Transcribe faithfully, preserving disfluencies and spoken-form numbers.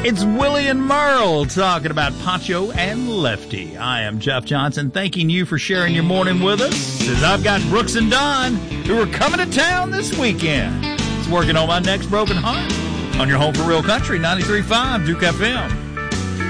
It's Willie and Merle talking about Pancho and Lefty. I am Jeff Johnson, thanking you for sharing your morning with us, as I've got Brooks and Don, who are coming to town this weekend. It's working on my next broken heart on your home for real country, ninety-three point five Duke F M.